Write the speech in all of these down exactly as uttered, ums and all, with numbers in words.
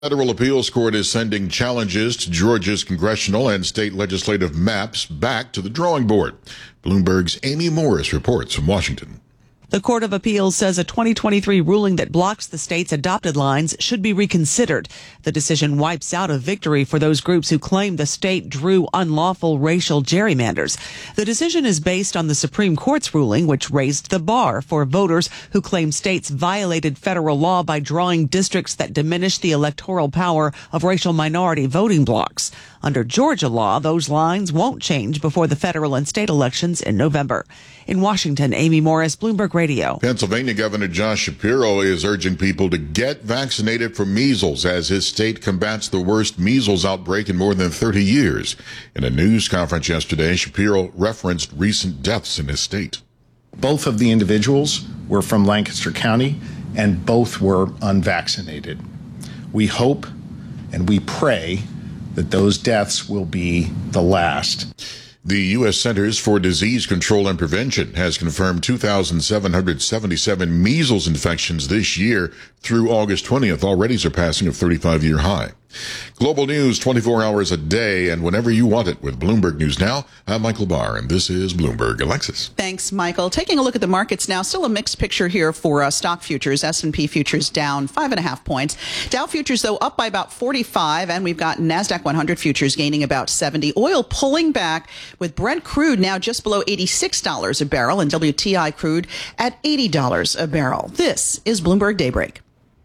Federal Appeals Court is sending challenges to Georgia's congressional and state legislative maps back to the drawing board. Bloomberg's Amy Morris reports from Washington. The Court of Appeals says a twenty twenty-three ruling that blocks the state's adopted lines should be reconsidered. The decision wipes out a victory for those groups who claim the state drew unlawful racial gerrymanders. The decision is based on the Supreme Court's ruling, which raised the bar for voters who claim states violated federal law by drawing districts that diminish the electoral power of racial minority voting blocks. Under Georgia law, those lines won't change before the federal and state elections in November. In Washington, Amy Morris, Bloomberg Radio. Pennsylvania Governor Josh Shapiro is urging people to get vaccinated for measles as his state combats the worst measles outbreak in more than thirty years. In a news conference yesterday, Shapiro referenced recent deaths in his state. Both of the individuals were from Lancaster County, and both were unvaccinated. We hope and we pray that those deaths will be the last. The U S Centers for Disease Control and Prevention has confirmed two thousand seven hundred seventy-seven measles infections this year through August twentieth, already surpassing a thirty-five-year high. Global news twenty-four hours a day and whenever you want it with Bloomberg News Now. I'm Michael Barr, and this is Bloomberg. Alexis. Thanks, Michael. Taking a look at the markets now, still a mixed picture here for uh, stock futures. S and P futures down five and a half points. Dow futures, though, up by about forty-five, and we've got NASDAQ one hundred futures gaining about seventy. Oil pulling back with Brent crude now just below eighty-six dollars a barrel and W T I crude at eighty dollars a barrel. This is Bloomberg Daybreak.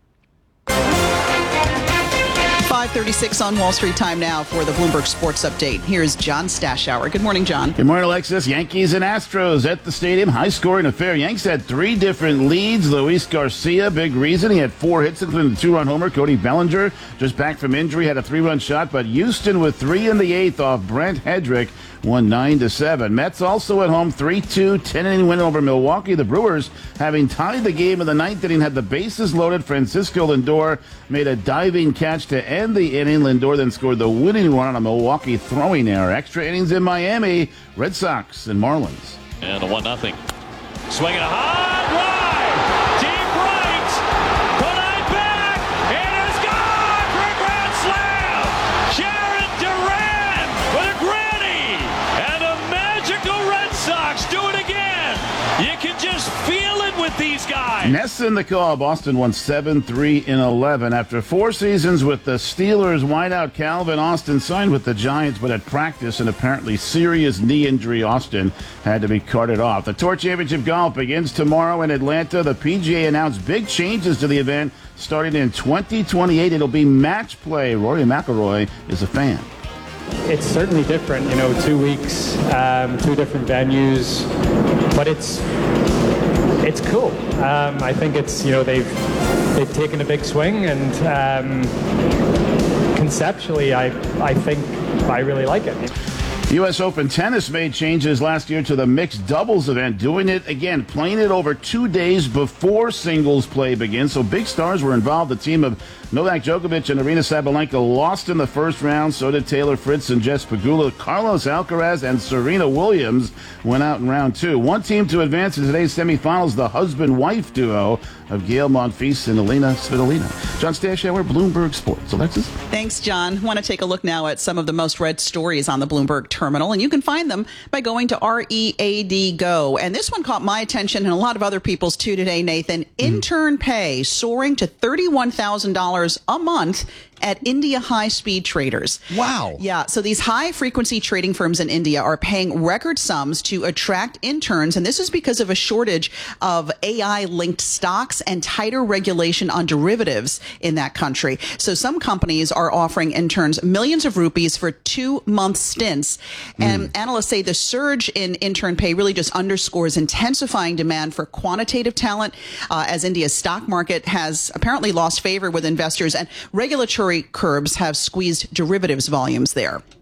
five thirty-six on Wall Street time now for the Bloomberg Sports Update. Here's John Stashower. Good morning, John. Good morning, Alexis. Yankees and Astros at the stadium. High-scoring affair. Yanks had three different leads. Luis Garcia, big reason. He had four hits, including the two-run homer. Cody Bellinger, just back from injury, had a three-run shot. But Houston with three in the eighth off Brent Hedrick won nine to seven. Mets also at home, three two, ten-inning win over Milwaukee. The Brewers, having tied the game in the ninth inning, had the bases loaded. Francisco Lindor made a diving catch to end the inning. Lindor then scored the winning run on a Milwaukee throwing error. Extra innings in Miami. Red Sox and Marlins. And a one nothing. Swinging a high drive. Deep right. Tonight back. It is gone for a grand slam. Sharon Duran with a granny. And the magical Red Sox do it again. You can just feel it with these guys. Nessa in the call. Boston won seven three in eleven. After four seasons with the Steelers, wideout Calvin Austin signed with the Giants, but at practice an apparently serious knee injury, Austin had to be carted off. The Tour Championship Golf begins tomorrow in Atlanta. The P G A announced big changes to the event starting in twenty twenty-eight. It'll be match play. Rory McIlroy is a fan. It's certainly different, you know, two weeks, um, two different venues, but it's it's cool. Um, I think it's, you know, they've they've taken a big swing, and um, conceptually, I I think I really like it. U S Open Tennis made changes last year to the mixed doubles event, doing it again, playing it over two days before singles play begins. So big stars were involved. The team of Novak Djokovic and Aryna Sabalenka lost in the first round. So did Taylor Fritz and Jess Pegula. Carlos Alcaraz and Serena Williams went out in round two. One team to advance in today's semifinals, the husband-wife duo of Gael Monfils and Elena Svitolina. John Stashower, Bloomberg Sports. Alexis? Thanks, John. Want to take a look now at some of the most read stories on the Bloomberg terminal, and you can find them by going to R E A D Go. And this one caught my attention and a lot of other people's too today, Nathan. Mm. Intern pay soaring to thirty-one thousand dollars a month at India high-speed traders. Wow. Yeah, so these high-frequency trading firms in India are paying record sums to attract interns, and this is because of a shortage of A I-linked stocks and tighter regulation on derivatives in that country. So some companies are offering interns millions of rupees for two-month stints, and mm. analysts say the surge in intern pay really just underscores intensifying demand for quantitative talent, uh, as India's stock market has apparently lost favor with investors, and regulatory curbs have squeezed derivatives volumes there.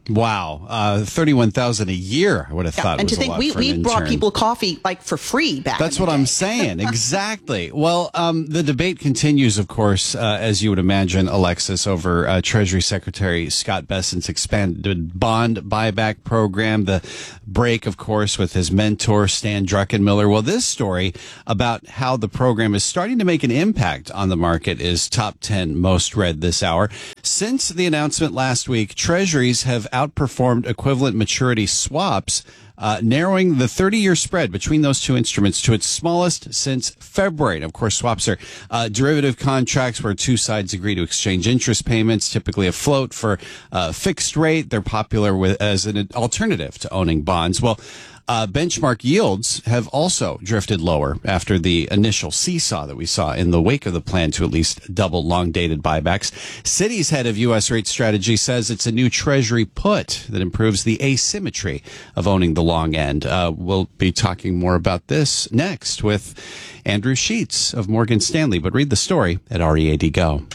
Wow, uh, thirty-one thousand a year. I would have Yeah, thought. and was to think a lot we for an we brought intern. people coffee like for free back. That's in the what day. I'm saying. Exactly. Well, um, the debate continues, of course, uh, as you would imagine, Alexis, over uh, Treasury Secretary Scott Bessent's expanded bond buyback program. The break, of course, with his mentor, Stan Druckenmiller. Well, this story about how the program is starting to make an impact on the market is top ten most read this hour. Since the announcement last week, Treasuries have outperformed equivalent maturity swaps, uh, narrowing the thirty-year spread between those two instruments to its smallest since February. And of course, swaps are uh, derivative contracts where two sides agree to exchange interest payments, typically a float for uh, fixed rate. They're popular with as an alternative to owning bonds. Well, Uh, benchmark yields have also drifted lower after the initial seesaw that we saw in the wake of the plan to at least double long-dated buybacks. Citi's head of U S rate strategy says it's a new Treasury put that improves the asymmetry of owning the long end. Uh, we'll be talking more about this next with Andrew Sheets of Morgan Stanley. But read the story at R E A D Go.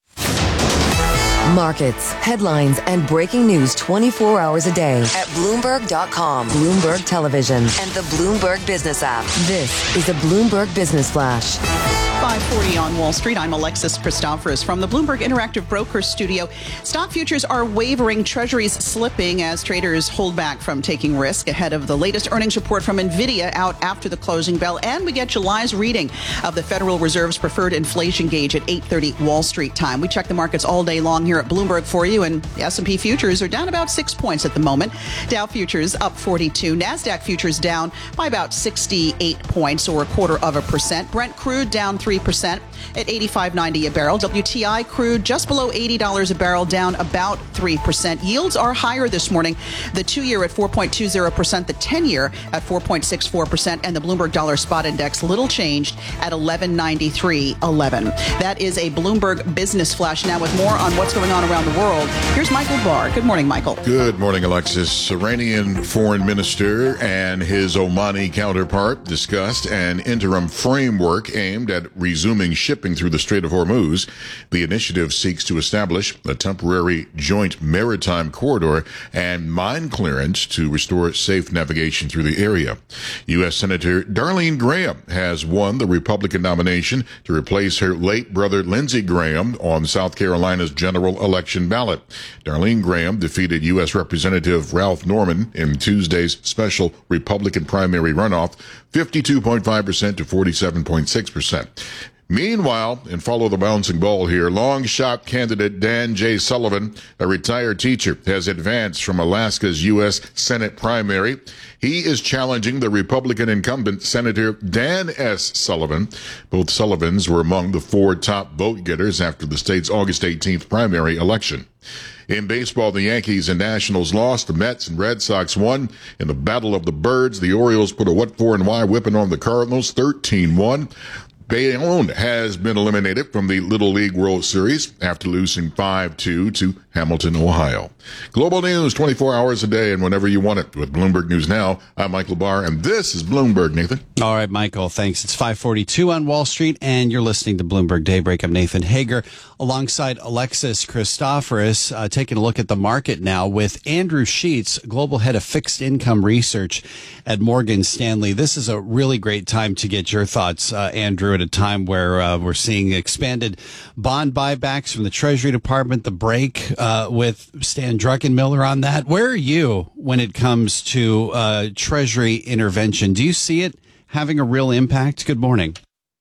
Markets, headlines, and breaking news twenty-four hours a day at Bloomberg dot com, Bloomberg Television, and the Bloomberg Business app. This is the Bloomberg Business Flash. five forty on Wall Street. I'm Alexis Christoforous from the Bloomberg Interactive Brokers studio. Stock futures are wavering, treasuries slipping as traders hold back from taking risk ahead of the latest earnings report from NVIDIA out after the closing bell. And we get July's reading of the Federal Reserve's preferred inflation gauge at eight thirty Wall Street time. We check the markets all day long here at Bloomberg for you, and the S and P futures are down about six points at the moment. Dow futures up forty-two. NASDAQ futures down by about sixty-eight points, or a quarter of a percent. Brent crude down three percent at eighty-five ninety a barrel. W T I crude just below eighty dollars a barrel, down about three percent. Yields are higher this morning. The two-year at four point two zero percent, the ten-year at four point six four percent, and the Bloomberg Dollar Spot Index little changed at eleven ninety-three eleven. That is a Bloomberg Business Flash. Now with more on what's going on around the world, here's Michael Barr. Good morning, Michael. Good morning, Alexis. Iranian foreign minister and his Omani counterpart discussed an interim framework aimed at resuming shipping through the Strait of Hormuz. The initiative seeks to establish a temporary joint maritime corridor and mine clearance to restore safe navigation through the area. U S Senator Darlene Graham has won the Republican nomination to replace her late brother Lindsey Graham on South Carolina's general election ballot. Darlene Graham defeated U S Representative Ralph Norman in Tuesday's special Republican primary runoff, fifty-two point five percent to forty-seven point six percent. Meanwhile, and follow the bouncing ball here, long shot candidate Dan J. Sullivan, a retired teacher, has advanced from Alaska's U S Senate primary. He is challenging the Republican incumbent Senator Dan S. Sullivan. Both Sullivans were among the four top vote getters after the state's August eighteenth primary election. In baseball, the Yankees and Nationals lost. The Mets and Red Sox won. In the Battle of the Birds, the Orioles put a what for and why whipping on the Cardinals, thirteen one. Bayonne has been eliminated from the Little League World Series after losing five two to Hamilton, Ohio. Global news twenty-four hours a day and whenever you want it with Bloomberg News Now. I'm Michael Barr, and this is Bloomberg, Nathan. All right, Michael, thanks. It's five forty-two on Wall Street, and you're listening to Bloomberg Daybreak. I'm Nathan Hager alongside Alexis Christoforous, uh, taking a look at the market now with Andrew Sheets, Global Head of Fixed Income Research at Morgan Stanley. This is a really great time to get your thoughts, uh, Andrew, at a time where uh, we're seeing expanded bond buybacks from the Treasury Department, the break uh, with Stan Druckenmiller on that. Where are you when it comes to uh, Treasury intervention? Do you see it having a real impact? Good morning.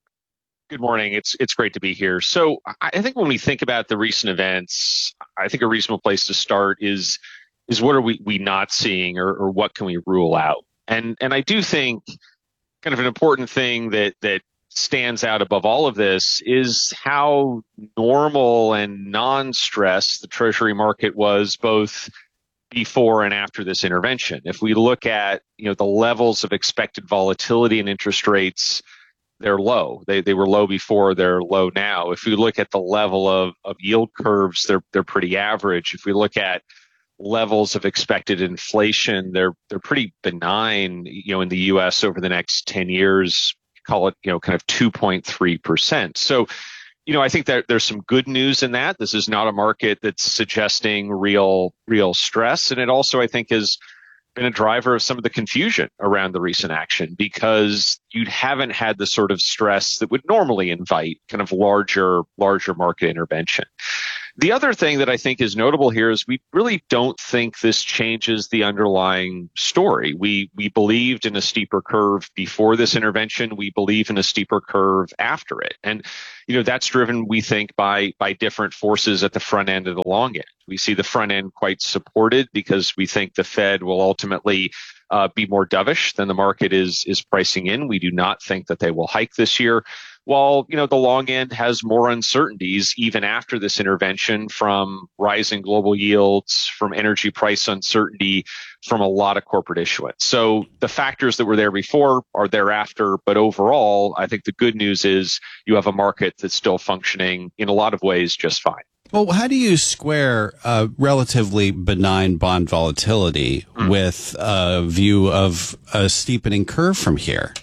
Good morning. It's it's great to be here. So I think when we think about the recent events, I think a reasonable place to start is is what are we, we not seeing, or, or what can we rule out? And and I do think kind of an important thing that that stands out above all of this is how normal and non-stressed the Treasury market was both before and after this intervention. If we look at, you know, the levels of expected volatility in interest rates, they're low. They they were low before, they're low now. If we look at the level of, of yield curves, they're they're pretty average. If we look at levels of expected inflation, they're they're pretty benign, you know, in the U S over the next ten years, call it, you know, kind of two point three percent. So you know, I think that there's some good news in that. This is not a market that's suggesting real, real stress. And it also, I think, has been a driver of some of the confusion around the recent action because you haven't had the sort of stress that would normally invite kind of larger, larger market intervention. The other thing that I think is notable here is we really don't think this changes the underlying story. We we believed in a steeper curve before this intervention. We believe in a steeper curve after it. And, you know, that's driven, we think, by by different forces at the front end and the long end. We see the front end quite supported because we think the Fed will ultimately uh, be more dovish than the market is is pricing in. We do not think that they will hike this year. While, you know, the long end has more uncertainties even after this intervention from rising global yields, from energy price uncertainty, from a lot of corporate issuance. So the factors that were there before are thereafter. But overall, I think the good news is you have a market that's still functioning in a lot of ways just fine. Well, how do you square uh, relatively benign bond volatility mm. with a view of a steepening curve from here?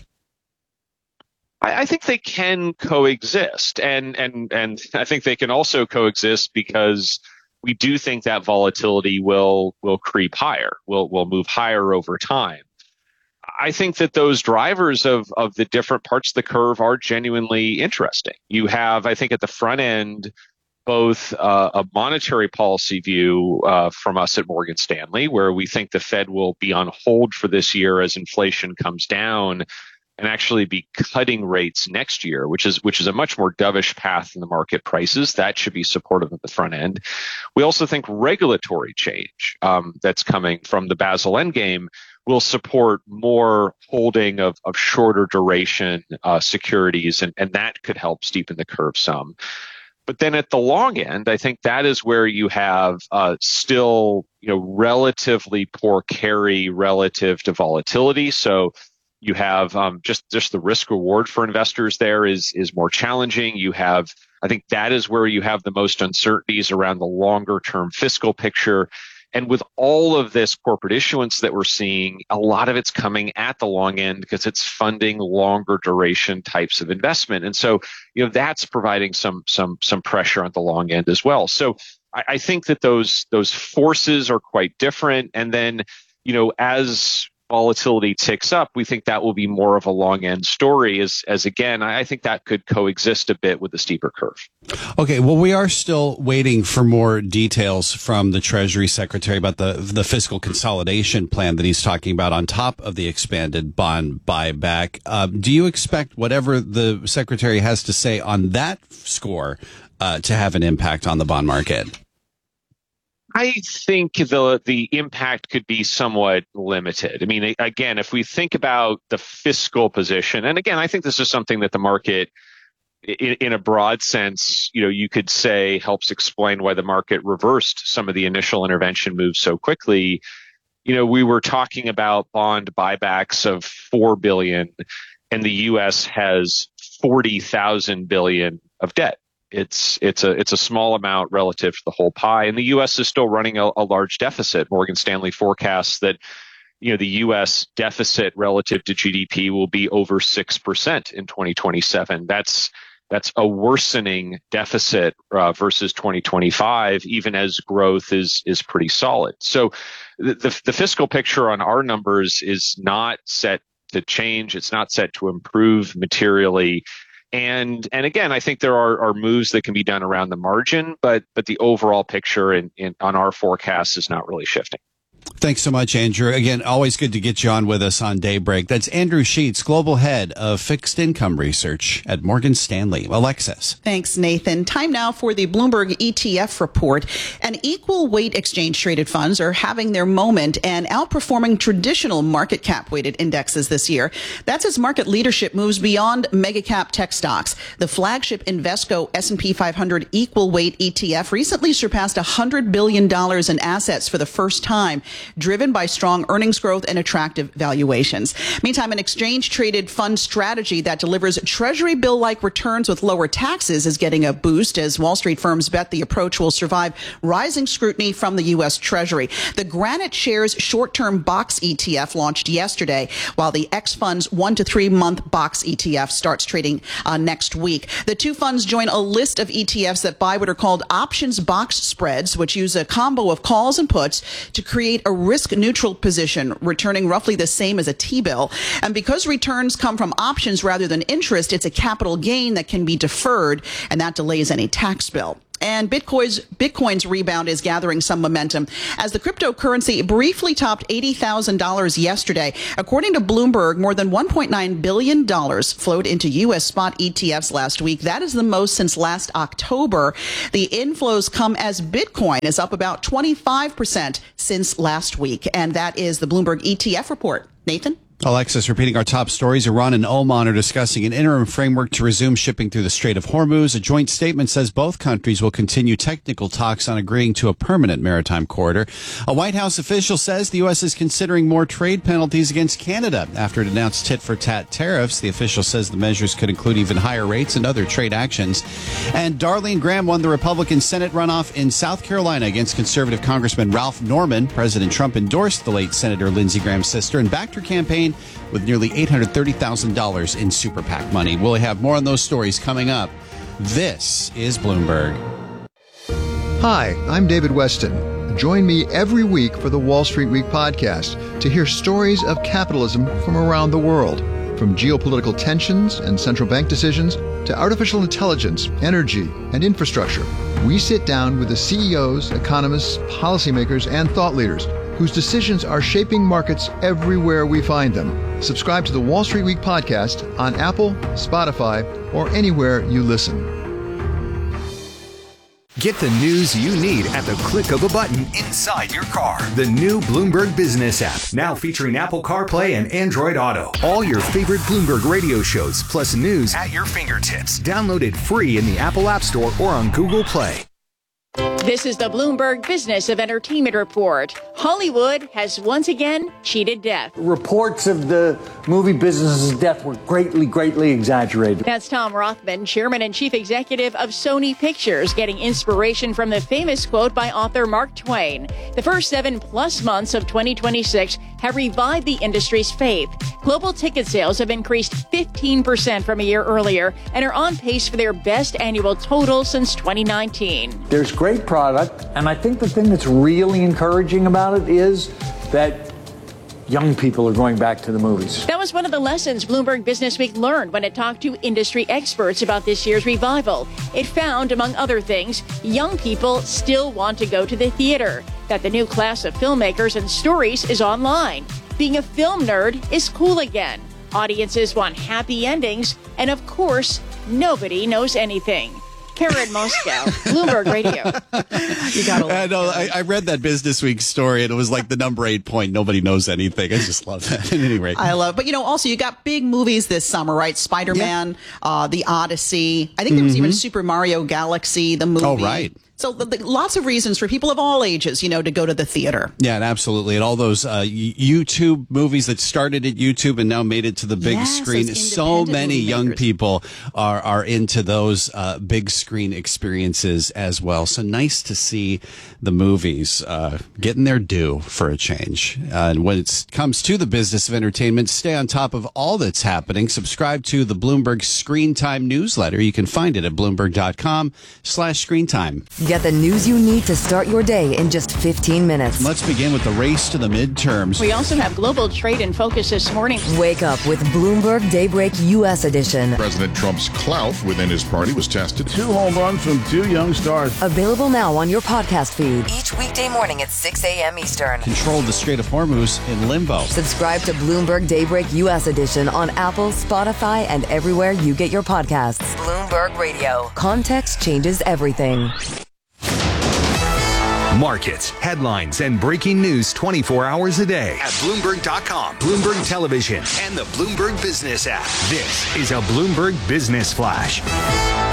I think they can coexist, and and and I think they can also coexist because we do think that volatility will will creep higher, will will move higher over time. I think that those drivers of of the different parts of the curve are genuinely interesting. You have, I think, at the front end, both uh, a monetary policy view uh, from us at Morgan Stanley, where we think the Fed will be on hold for this year as inflation comes down, and actually be cutting rates next year, which is which is a much more dovish path than the market prices. That should be supportive at the front end. We also think regulatory change um, that's coming from the Basel Endgame will support more holding of, of shorter duration uh, securities, and, and that could help steepen the curve some. But then at the long end, I think that is where you have uh, still, you know, relatively poor carry relative to volatility. So you have um, just just the risk reward for investors there is is more challenging. You have, I think that is where you have the most uncertainties around the longer term fiscal picture. And with all of this corporate issuance that we're seeing, a lot of it's coming at the long end because it's funding longer duration types of investment. And so, you know, that's providing some some some pressure on the long end as well. So I, I think that those those forces are quite different. And then, you know, as volatility ticks up, we think that will be more of a long end story as, as again, I think that could coexist a bit with the steeper curve. Okay. Well, we are still waiting for more details from the Treasury Secretary about the, the fiscal consolidation plan that he's talking about on top of the expanded bond buyback. Uh, do you expect whatever the Secretary has to say on that score uh, to have an impact on the bond market? I think the the impact could be somewhat limited. I mean, again, if we think about the fiscal position, and again, I think this is something that the market, in, in a broad sense, you know, you could say helps explain why the market reversed some of the initial intervention moves so quickly. You know, we were talking about bond buybacks of four billion dollars, and the U S has forty thousand billion dollars of debt. It's it's a it's a small amount relative to the whole pie, and the U S is still running a, a large deficit. Morgan Stanley forecasts that, you know, the U S deficit relative to G D P will be over six percent in twenty twenty-seven. That's that's a worsening deficit uh, versus twenty twenty-five, even as growth is is pretty solid. So the, the the fiscal picture on our numbers is not set to change. It's not set to improve materially. And and again, I think there are, are moves that can be done around the margin, but but the overall picture in, in on our forecast is not really shifting. Thanks so much, Andrew. Again, always good to get you on with us on Daybreak. That's Andrew Sheets, Global Head of Fixed Income Research at Morgan Stanley. Alexis. Thanks, Nathan. Time now for the Bloomberg E T F report. And equal weight exchange traded funds are having their moment and outperforming traditional market cap weighted indexes this year. That's as market leadership moves beyond mega cap tech stocks. The flagship Invesco S and P five hundred equal weight E T F recently surpassed one hundred billion dollars in assets for the first time. driven by strong earnings growth and attractive valuations. Meantime, an exchange-traded fund strategy that delivers Treasury bill-like returns with lower taxes is getting a boost as Wall Street firms bet the approach will survive rising scrutiny from the U S. Treasury. The Granite Shares short-term box E T F launched yesterday, while the X Fund's one to three month box E T F starts trading uh, next week. The two funds join a list of E T Fs that buy what are called options box spreads, which use a combo of calls and puts to create a risk-neutral position, returning roughly the same as a T-bill. And because returns come from options rather than interest, it's a capital gain that can be deferred, and that delays any tax bill. And Bitcoin's, Bitcoin's rebound is gathering some momentum as the cryptocurrency briefly topped eighty thousand dollars yesterday. According to Bloomberg, more than one point nine billion dollars flowed into U S spot E T Fs last week. That is the most since last October. The inflows come as Bitcoin is up about twenty-five percent since last week. And that is the Bloomberg E T F report. Nathan? Alexis, repeating our top stories. Iran and Oman are discussing an interim framework to resume shipping through the Strait of Hormuz. A joint statement says both countries will continue technical talks on agreeing to a permanent maritime corridor. A White House official says the U S is considering more trade penalties against Canada after it announced tit-for-tat tariffs. The official says the measures could include even higher rates and other trade actions. And Darlene Graham won the Republican Senate runoff in South Carolina against conservative Congressman Ralph Norman. President Trump endorsed the late Senator Lindsey Graham's sister and backed her campaign with nearly eight hundred thirty thousand dollars in Super PAC money. We'll have more on those stories coming up. This is Bloomberg. Hi, I'm David Weston. Join me every week for the Wall Street Week podcast to hear stories of capitalism from around the world. From geopolitical tensions and central bank decisions to artificial intelligence, energy, and infrastructure, we sit down with the C E Os, economists, policymakers, and thought leaders whose decisions are shaping markets everywhere we find them. Subscribe to the Wall Street Week podcast on Apple, Spotify, or anywhere you listen. Get the news you need at the click of a button inside your car. The new Bloomberg Business app, now featuring Apple CarPlay and Android Auto. All your favorite Bloomberg radio shows, plus news at your fingertips. Download it free in the Apple App Store or on Google Play. This is the Bloomberg Business of Entertainment Report. Hollywood has once again cheated death. Reports of the movie business's death were greatly, greatly exaggerated. That's Tom Rothman, chairman and chief executive of Sony Pictures, getting inspiration from the famous quote by author Mark Twain. The first seven plus months of twenty twenty-six have revived the industry's faith. Global ticket sales have increased fifteen percent from a year earlier and are on pace for their best annual total since twenty nineteen. There's great product, and I think the thing that's really encouraging about it is that young people are going back to the movies. That was one of the lessons Bloomberg Business Week learned when it talked to industry experts about this year's revival. It found, among other things, young people still want to go to the theater, that the new class of filmmakers and stories is online. Being a film nerd is cool again. Audiences want happy endings, and of course, nobody knows anything. Karen Moscow, Bloomberg Radio. You got I know. I, I read that Business Week story, and it was like the number eight point. Nobody knows anything. I just love that. At any rate, I love. But you know, also you got big movies this summer, right? Spider-Man, yeah. uh, The Odyssey. I think there was mm-hmm. even Super Mario Galaxy, the movie. Oh, right. So the, the, lots of reasons for people of all ages, you know, to go to the theater. Yeah, and absolutely. And all those uh, YouTube movies that started at YouTube and now made it to the big yes, screen. So many young people are, are into those uh, big screen experiences as well. So nice to see the movies uh, getting their due for a change. Uh, and when it comes to the business of entertainment, stay on top of all that's happening. Subscribe to the Bloomberg Screen Time newsletter. You can find it at bloomberg.com slash screen time. Get the news you need to start your day in just fifteen minutes. Let's begin with the race to the midterms. We also have global trade in focus this morning. Wake up with Bloomberg Daybreak U S edition. President Trump's clout within his party was tested. Two home runs from two young stars. Available now on your podcast feed. Each weekday morning at six a.m. Eastern. Controlled the Strait of Hormuz in limbo. Subscribe to Bloomberg Daybreak U S edition on Apple, Spotify, and everywhere you get your podcasts. Bloomberg Radio. Context changes everything. Markets, headlines, and breaking news twenty-four hours a day at Bloomberg dot com, Bloomberg Television, and the Bloomberg Business app. This is a Bloomberg Business Flash.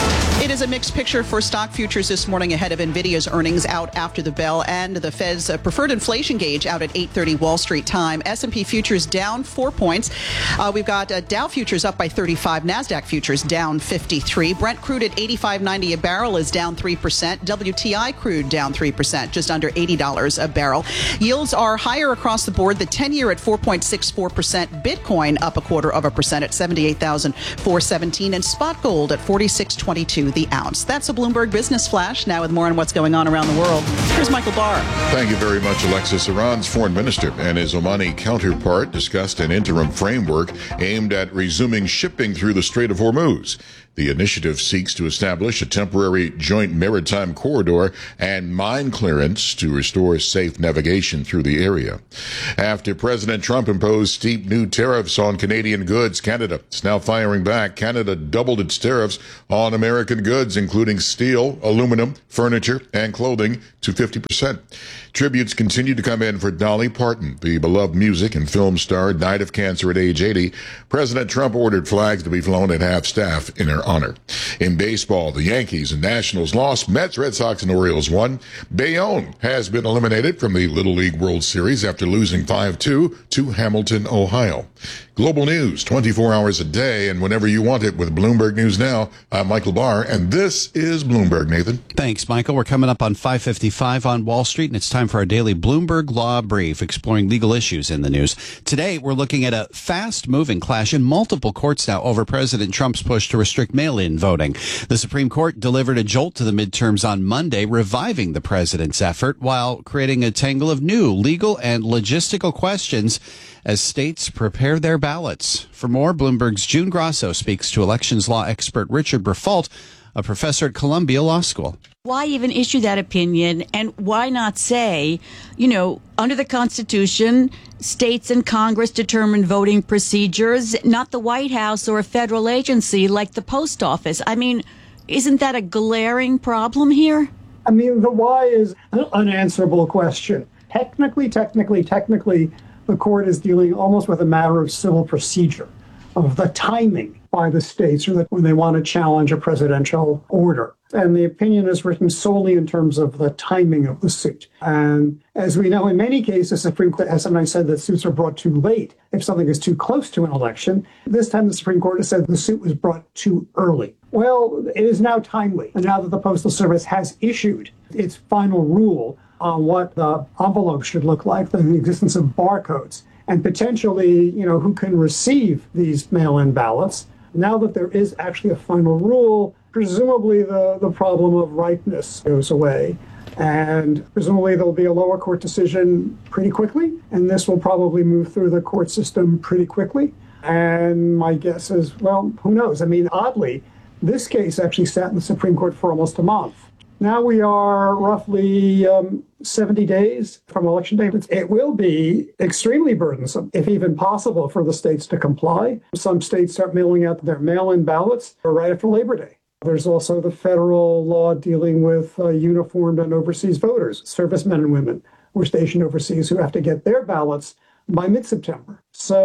It is a mixed picture for stock futures this morning ahead of NVIDIA's earnings out after the bell and the Fed's preferred inflation gauge out at eight thirty Wall Street time. S and P futures down four points. Uh, we've got uh, Dow futures up by thirty-five. NASDAQ futures down fifty-three. Brent crude at eighty-five ninety a barrel is down three percent. W T I crude down three percent, just under eighty dollars a barrel. Yields are higher across the board. The ten-year at four point six four percent. Bitcoin up a quarter of a percent at seventy-eight thousand four hundred seventeen. And spot gold at forty-six twenty-two the ounce. That's a Bloomberg Business Flash. Now with more on what's going on around the world, here's Michael Barr. Thank you very much, Alexis. Iran's foreign minister and his Omani counterpart discussed an interim framework aimed at resuming shipping through the Strait of Hormuz. The initiative seeks to establish a temporary joint maritime corridor and mine clearance to restore safe navigation through the area. After President Trump imposed steep new tariffs on Canadian goods, Canada is now firing back. Canada doubled its tariffs on American goods, including steel, aluminum, furniture, and clothing, to fifty percent. Tributes continue to come in for Dolly Parton. The beloved music and film star died of cancer at age eighty. President Trump ordered flags to be flown at half-staff in her honor. In baseball, the Yankees and Nationals lost. Mets, Red Sox, and Orioles won. Bayonne has been eliminated from the Little League World Series after losing five two to Hamilton, Ohio. Global news, twenty-four hours a day, and whenever you want it with Bloomberg News Now. I'm Michael Barr, and this is Bloomberg, Nathan. Thanks, Michael. We're coming up on five fifty-five on Wall Street, and it's time for our daily Bloomberg Law Brief, exploring legal issues in the news. Today, we're looking at a fast-moving clash in multiple courts now over President Trump's push to restrict mail-in voting. The Supreme Court delivered a jolt to the midterms on Monday, reviving the president's effort while creating a tangle of new legal and logistical questions as states prepare their ballots. For more, Bloomberg's June Grasso speaks to elections law expert Richard Briffault, a professor at Columbia Law School. Why even issue that opinion, and why not say, you know, under the Constitution, states and Congress determine voting procedures, not the White House or a federal agency like the post office? I mean, isn't that a glaring problem here? I mean, the why is an unanswerable question. Technically, technically, technically, the court is dealing almost with a matter of civil procedure, of the timing by the states or that when they want to challenge a presidential order. And the opinion is written solely in terms of the timing of the suit. And as we know, in many cases, the Supreme Court has sometimes said that suits are brought too late if something is too close to an election. This time, the Supreme Court has said the suit was brought too early. Well, it is now timely. And now that the Postal Service has issued its final rule on what the envelope should look like, the existence of barcodes, and potentially, you know, who can receive these mail-in ballots. Now that there is actually a final rule, presumably the, the problem of ripeness goes away. And presumably there'll be a lower court decision pretty quickly. And this will probably move through the court system pretty quickly. And my guess is, well, who knows? I mean, oddly, this case actually sat in the Supreme Court for almost a month. Now we are roughly um, seventy days from election day. It will be extremely burdensome, if even possible, for the states to comply. Some states start mailing out their mail-in ballots right after Labor Day. There's also the federal law dealing with uh, uniformed and overseas voters, servicemen and women who are stationed overseas who have to get their ballots by mid-September.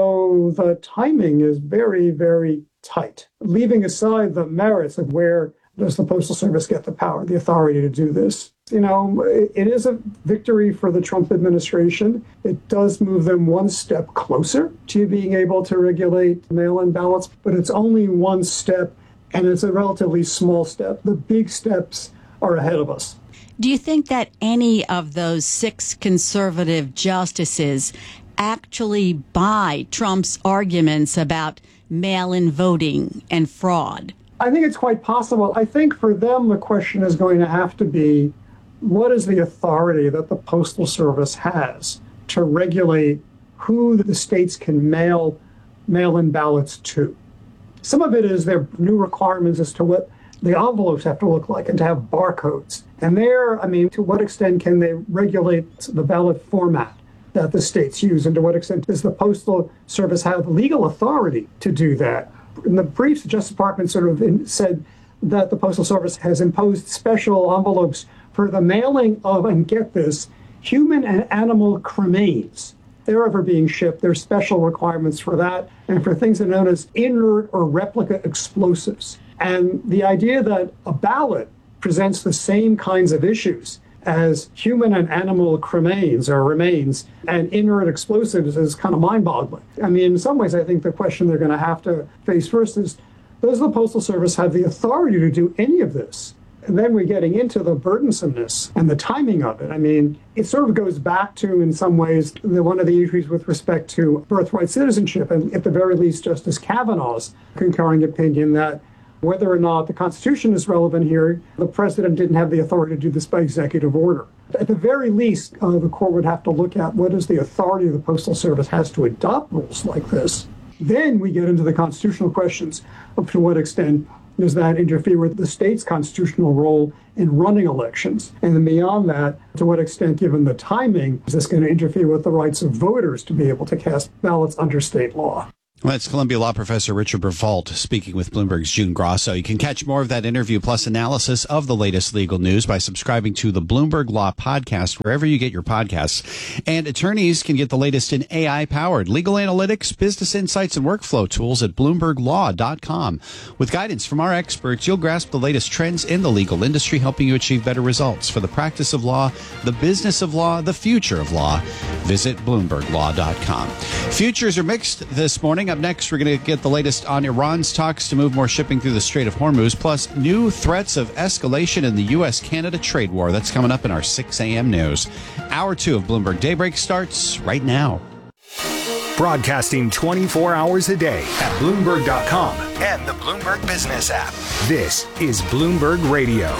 So the timing is very, very tight. Leaving aside the merits of where does the Postal Service get the power, the authority to do this? You know, it is a victory for the Trump administration. It does move them one step closer to being able to regulate mail-in ballots, but it's only one step, and it's a relatively small step. The big steps are ahead of us. Do you think that any of those six conservative justices actually buy Trump's arguments about mail-in voting and fraud? I think it's quite possible. I think for them, the question is going to have to be, what is the authority that the Postal Service has to regulate who the states can mail mail-in ballots to? Some of it is their new requirements as to what the envelopes have to look like and to have barcodes. And there, I mean, to what extent can they regulate the ballot format that the states use? And to what extent does the Postal Service have legal authority to do that? In the briefs, the Justice Department sort of in, said that the Postal Service has imposed special envelopes for the mailing of, and get this, human and animal cremains. If they're ever being shipped, there's special requirements for that, and for things that are known as inert or replica explosives. And the idea that a ballot presents the same kinds of issues as human and animal cremains or remains and inert explosives is kind of mind-boggling. I mean, in some ways, I think the question they're going to have to face first is, does the Postal Service have the authority to do any of this? And then we're getting into the burdensomeness and the timing of it. I mean, it sort of goes back to, in some ways, the, one of the issues with respect to birthright citizenship, and at the very least, Justice Kavanaugh's concurring opinion that whether or not the Constitution is relevant here, the president didn't have the authority to do this by executive order. At the very least, uh, the court would have to look at what is the authority the Postal Service has to adopt rules like this. Then we get into the constitutional questions of to what extent does that interfere with the state's constitutional role in running elections? And then beyond that, to what extent, given the timing, is this going to interfere with the rights of voters to be able to cast ballots under state law? Well, that's Columbia Law Professor Richard Brevalt speaking with Bloomberg's June Grosso. You can catch more of that interview plus analysis of the latest legal news by subscribing to the Bloomberg Law Podcast, wherever you get your podcasts. And attorneys can get the latest in A I-powered legal analytics, business insights, and workflow tools at bloomberg law dot com. With guidance from our experts, you'll grasp the latest trends in the legal industry, helping you achieve better results for the practice of law, the business of law, the future of law. Visit bloomberg law dot com. Futures are mixed this morning. Up next, we're going to get the latest on Iran's talks to move more shipping through the Strait of Hormuz, plus new threats of escalation in the U S Canada trade war. That's coming up in our six a.m. news. Hour two of Bloomberg Daybreak starts right now. Broadcasting twenty-four hours a day at bloomberg dot com and the Bloomberg Business app. This is Bloomberg Radio.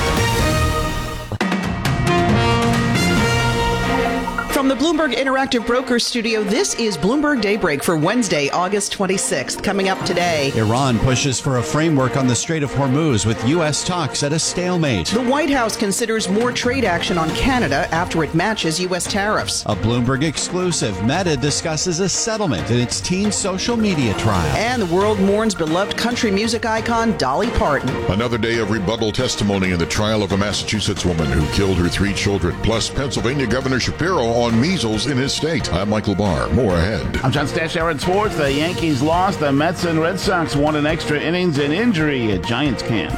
From the Bloomberg Interactive Brokers Studio, this is Bloomberg Daybreak for Wednesday, August twenty-sixth. Coming up today, Iran pushes for a framework on the Strait of Hormuz with U S talks at a stalemate. The White House considers more trade action on Canada after it matches U S tariffs. A Bloomberg exclusive, Meta discusses a settlement in its teen social media trial. And the world mourns beloved country music icon Dolly Parton. Another day of rebuttal testimony in the trial of a Massachusetts woman who killed her three children. Plus, Pennsylvania Governor Shapiro on measles in his state. I'm Michael Barr. More ahead. I'm John Stashower in sports. The Yankees lost. The Mets and Red Sox won in extra innings in injury at Giants camp.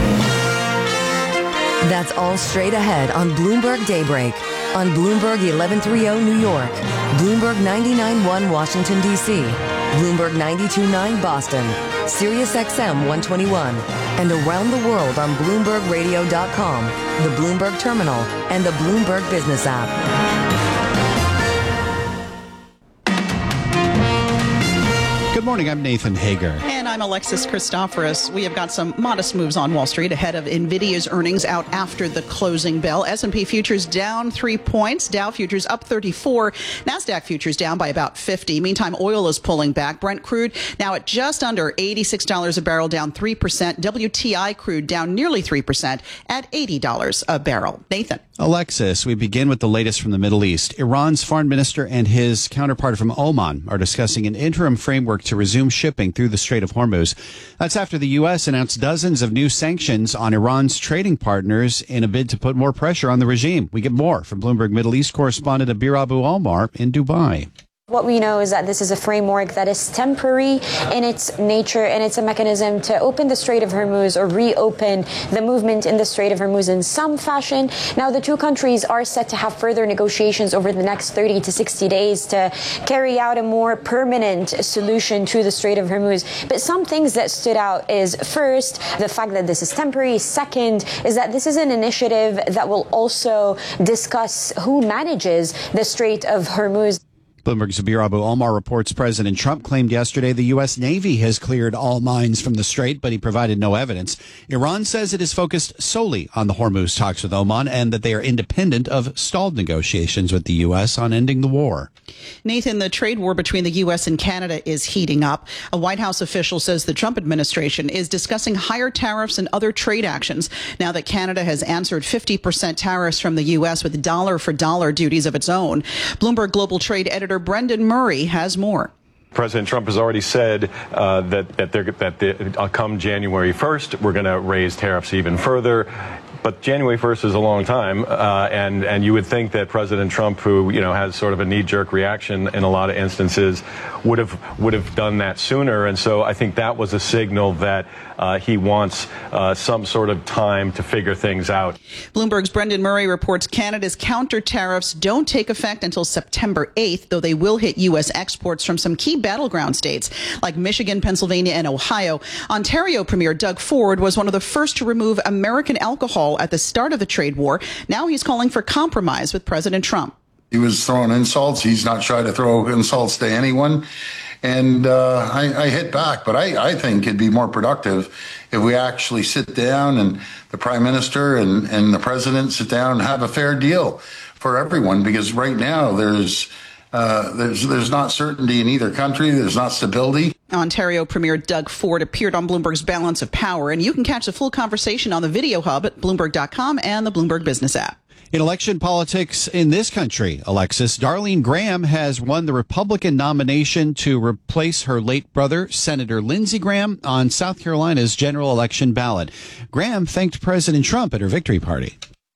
That's all straight ahead on Bloomberg Daybreak on Bloomberg eleven thirty New York, Bloomberg ninety-nine point one Washington, D C, Bloomberg ninety-two point nine Boston, Sirius X M one twenty-one, and around the world on Bloomberg Radio dot com, the Bloomberg Terminal, and the Bloomberg Business app. Good morning, I'm Nathan Hager. And I'm Alexis Christoforous. We have got some modest moves on Wall Street ahead of NVIDIA's earnings out after the closing bell. S and P futures down three points. Dow futures up thirty-four. NASDAQ futures down by about fifty. Meantime, oil is pulling back. Brent crude now at just under eighty-six dollars a barrel, down three percent. W T I crude down nearly three percent at eighty dollars a barrel. Nathan. Alexis, we begin with the latest from the Middle East. Iran's foreign minister and his counterpart from Oman are discussing an interim framework to resume shipping through the Strait of Hormuz. That's after the U S announced dozens of new sanctions on Iran's trading partners in a bid to put more pressure on the regime. We get more from Bloomberg Middle East correspondent Abir Abu Almar in Dubai. What we know is that this is a framework that is temporary in its nature, and it's a mechanism to open the Strait of Hormuz or reopen the movement in the Strait of Hormuz in some fashion. Now, the two countries are set to have further negotiations over the next thirty to sixty days to carry out a more permanent solution to the Strait of Hormuz. But some things that stood out is, first, the fact that this is temporary. Second, is that this is an initiative that will also discuss who manages the Strait of Hormuz. Bloomberg's Abir Abu Almar reports President Trump claimed yesterday the U S. Navy has cleared all mines from the strait, but he provided no evidence. Iran says it is focused solely on the Hormuz talks with Oman and that they are independent of stalled negotiations with the U S on ending the war. Nathan, the trade war between the U S and Canada is heating up. A White House official says the Trump administration is discussing higher tariffs and other trade actions now that Canada has answered fifty percent tariffs from the U S with dollar-for-dollar duties of its own. Bloomberg Global Trade editor Brendan Murray has more. President Trump has already said uh, that that, they're, that they, uh, come January first, we're going to raise tariffs even further. but January first is a long time, uh, and and you would think that President Trump, who you know has sort of a knee-jerk reaction in a lot of instances, would have would have done that sooner. And so I think that was a signal that uh, he wants uh, some sort of time to figure things out. Bloomberg's Brendan Murray reports Canada's counter tariffs don't take effect until September eighth, though they will hit U S exports from some key battleground states like Michigan, Pennsylvania, and Ohio. Ontario Premier Doug Ford was one of the first to remove American alcohol at the start of the trade war. Now he's calling for compromise with President Trump. He was throwing insults. He's not shy to throw insults to anyone. And uh, I, I hit back, but I, I think it'd be more productive if we actually sit down and the prime minister and, and the president sit down and have a fair deal for everyone. Because right now there's uh, there's there's not certainty in either country. There's not stability. Ontario Premier Doug Ford appeared on Bloomberg's Balance of Power, and you can catch the full conversation on the Video Hub at Bloomberg dot com and the Bloomberg Business app. In election politics in this country, Alexis, Darlene Graham has won the Republican nomination to replace her late brother, Senator Lindsey Graham, on South Carolina's general election ballot. Graham thanked President Trump at her victory party.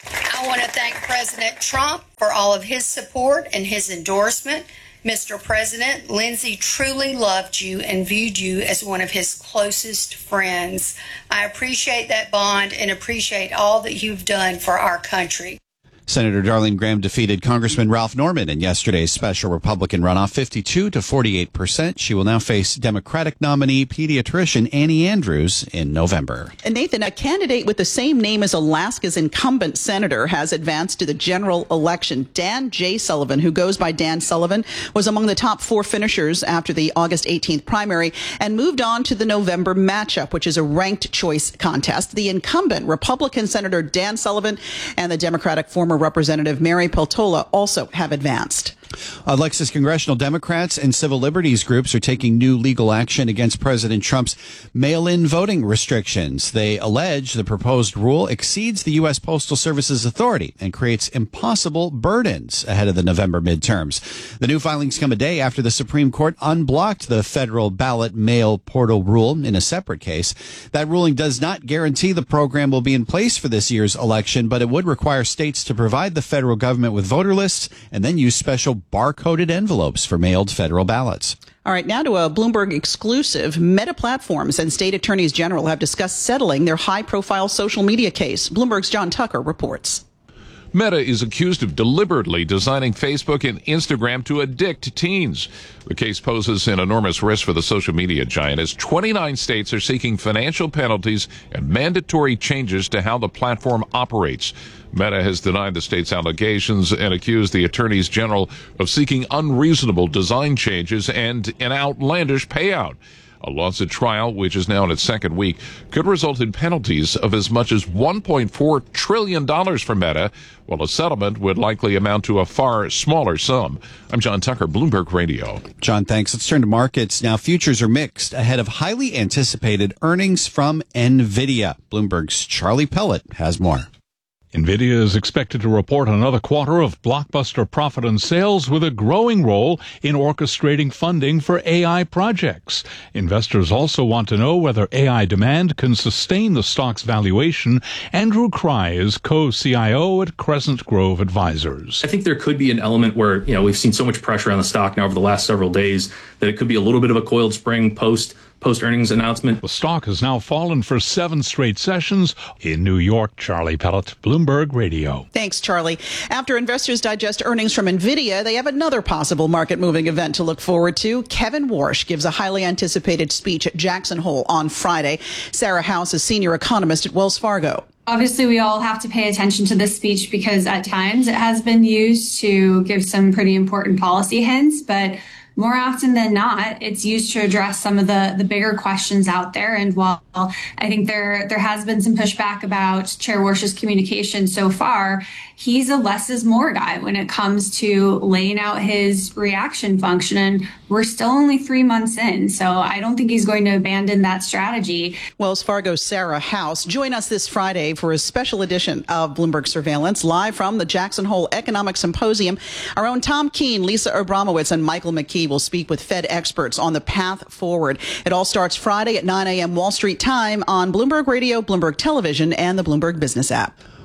I want to thank President Trump for all of his support and his endorsement. Mister President, Lindsey truly loved you and viewed you as one of his closest friends. I appreciate that bond and appreciate all that you've done for our country. Senator Darlene Graham defeated Congressman Ralph Norman in yesterday's special Republican runoff, fifty-two to forty-eight percent. She will now face Democratic nominee pediatrician Annie Andrews in November. And Nathan, a candidate with the same name as Alaska's incumbent senator has advanced to the general election. Dan J. Sullivan, who goes by Dan Sullivan, was among the top four finishers after the August eighteenth primary and moved on to the November matchup, which is a ranked choice contest. The incumbent Republican Senator Dan Sullivan and the Democratic former Representative Mary Peltola also have advanced. Alexis, congressional Democrats and civil liberties groups are taking new legal action against President Trump's mail-in voting restrictions. They allege the proposed rule exceeds the U S Postal Service's authority and creates impossible burdens ahead of the November midterms. The new filings come a day after the Supreme Court unblocked the federal ballot mail portal rule in a separate case. That ruling does not guarantee the program will be in place for this year's election, but it would require states to provide the federal government with voter lists and then use special barcoded envelopes for mailed federal ballots. All right, now to a Bloomberg exclusive. Meta Platforms and state attorneys general have discussed settling their high-profile social media case. Bloomberg's John Tucker reports. Meta is accused of deliberately designing Facebook and Instagram to addict teens. The case poses an enormous risk for the social media giant as twenty-nine states are seeking financial penalties and mandatory changes to how the platform operates. Meta has denied the state's allegations and accused the attorneys general of seeking unreasonable design changes and an outlandish payout. A lawsuit trial, which is now in its second week, could result in penalties of as much as one point four trillion dollars for Meta, while a settlement would likely amount to a far smaller sum. I'm John Tucker, Bloomberg Radio. John, thanks. Let's turn to markets. Now, futures are mixed ahead of highly anticipated earnings from NVIDIA. Bloomberg's Charlie Pellet has more. NVIDIA is expected to report another quarter of blockbuster profit and sales with a growing role in orchestrating funding for A I projects. Investors also want to know whether A I demand can sustain the stock's valuation. Andrew Cry is co-C I O at Crescent Grove Advisors. I think there could be an element where, you know, we've seen so much pressure on the stock now over the last several days that it could be a little bit of a coiled spring post post-earnings announcement. The stock has now fallen for seven straight sessions. In New York, Charlie Pellet, Bloomberg Radio. Thanks, Charlie. After investors digest earnings from NVIDIA, they have another possible market-moving event to look forward to. Kevin Warsh gives a highly anticipated speech at Jackson Hole on Friday. Sarah House is senior economist at Wells Fargo. Obviously, we all have to pay attention to this speech because at times it has been used to give some pretty important policy hints, but more often than not, it's used to address some of the, the bigger questions out there. And while I think there there has been some pushback about Chair Warsh's communication so far, he's a less is more guy when it comes to laying out his reaction function. And we're still only three months in, so I don't think he's going to abandon that strategy. Wells Fargo's Sarah House. Join us this Friday for a special edition of Bloomberg Surveillance, live from the Jackson Hole Economic Symposium. Our own Tom Keene, Lisa Abramowitz, and Michael McKee will speak with Fed experts on the path forward. It all starts Friday at nine a.m. Wall Street time on Bloomberg Radio, Bloomberg Television, and the Bloomberg Business app.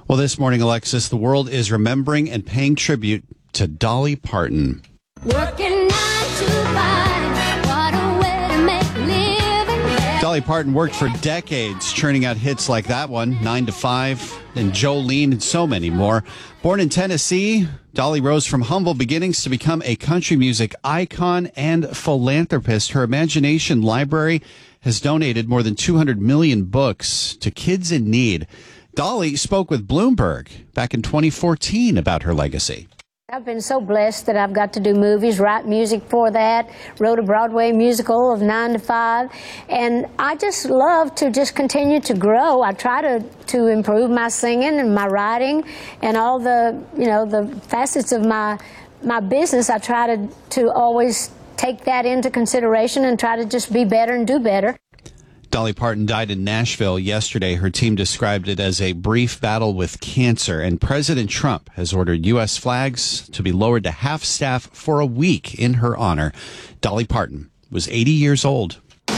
Well, this morning, Alexis, the world is remembering and paying tribute to Dolly Parton. Working nine to five, what a way to make a living. Dolly Parton worked for decades, churning out hits like that one, nine to five, and Jolene, and so many more. Born in Tennessee, Dolly rose from humble beginnings to become a country music icon and philanthropist. Her Imagination Library has donated more than two hundred million books to kids in need. Dolly spoke with Bloomberg back in twenty fourteen about her legacy. I've been so blessed that I've got to do movies, write music for that, wrote a Broadway musical of nine to five, and I just love to just continue to grow. I try to, to improve my singing and my writing and all the, you know, the facets of my my business. I try to, to always take that into consideration and try to just be better and do better. Dolly Parton died in Nashville yesterday. Her team described it as a brief battle with cancer, and President Trump has ordered U S flags to be lowered to half staff for a week in her honor. Dolly Parton was eighty years old.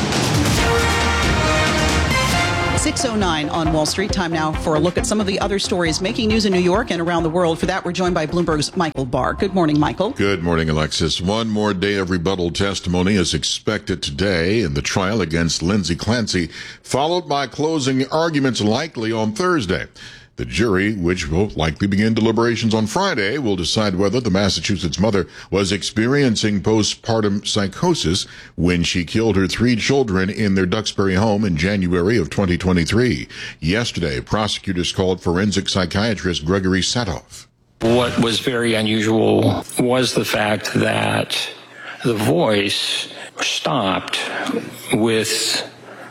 six oh nine on Wall Street. Time now for a look at some of the other stories making news in New York and around the world. For that, we're joined by Bloomberg's Michael Barr. Good morning, Michael. Good morning, Alexis. One more day of rebuttal testimony is expected today in the trial against Lindsay Clancy, followed by closing arguments likely on Thursday. The jury, which will likely begin deliberations on Friday, will decide whether the Massachusetts mother was experiencing postpartum psychosis when she killed her three children in their Duxbury home in January of twenty twenty-three. Yesterday, prosecutors called forensic psychiatrist Gregory Satoff. What was very unusual was the fact that the voice stopped with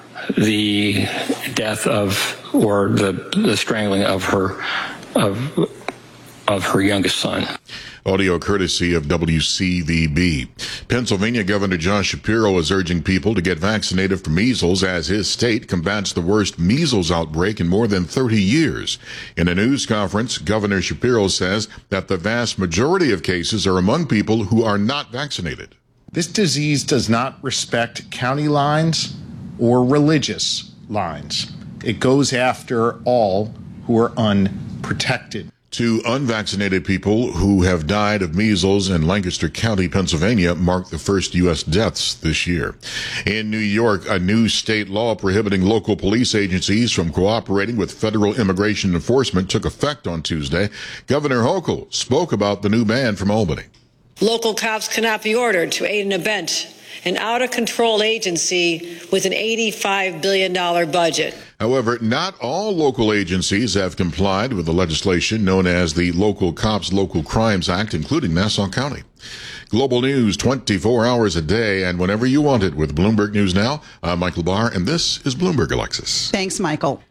the death of, or the, the strangling of her, of, of her youngest son. Audio courtesy of W C V B. Pennsylvania Governor Josh Shapiro is urging people to get vaccinated for measles as his state combats the worst measles outbreak in more than thirty years. In a news conference, Governor Shapiro says that the vast majority of cases are among people who are not vaccinated. This disease does not respect county lines or religious lines. It goes after all who are unprotected. Two unvaccinated people who have died of measles in Lancaster County, Pennsylvania, marked the first U S deaths this year. In New York, a new state law prohibiting local police agencies from cooperating with federal immigration enforcement took effect on Tuesday. Governor Hochul spoke about the new ban from Albany. Local cops cannot be ordered to aid and abet an out-of-control agency with an eighty-five billion dollars budget. However, not all local agencies have complied with the legislation known as the Local Cops Local Crimes Act, including Nassau County. Global news twenty-four hours a day and whenever you want it with Bloomberg News Now. I'm Michael Barr, and this is Bloomberg, Alexis. Thanks, Michael.